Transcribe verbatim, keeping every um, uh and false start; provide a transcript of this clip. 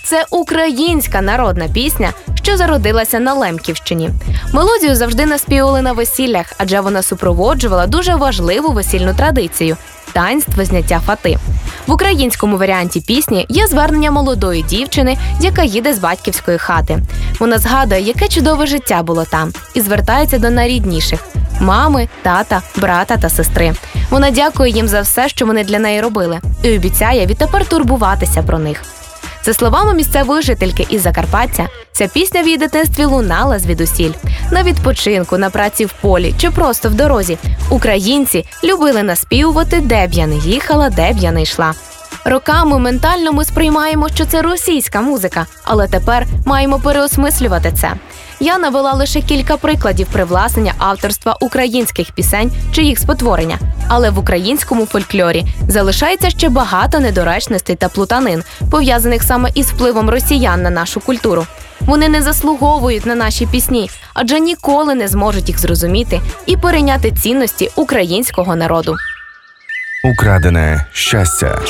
Це українська народна пісня, що зародилася на Лемківщині. Мелодію завжди наспівали на весіллях, адже вона супроводжувала дуже важливу весільну традицію – таїнство зняття фати. В українському варіанті пісні є звернення молодої дівчини, яка їде з батьківської хати. Вона згадує, яке чудове життя було там, і звертається до найрідніших – мами, тата, брата та сестри. Вона дякує їм за все, що вони для неї робили, і обіцяє відтепер турбуватися про них. За словами місцевої жительки із Закарпаття, ця пісня в її дитинстві лунала звідусіль. На відпочинку, на праці в полі чи просто в дорозі українці любили наспівувати «Де б я не їхала, де б я не йшла». Роками ментально ми сприймаємо, що це російська музика, але тепер маємо переосмислювати це. Я навела лише кілька прикладів привласнення авторства українських пісень чи їх спотворення. Але в українському фольклорі залишається ще багато недоречностей та плутанин, пов'язаних саме із впливом росіян на нашу культуру. Вони не заслуговують на наші пісні, адже ніколи не зможуть їх зрозуміти і перейняти цінності українського народу. Украдене щастя.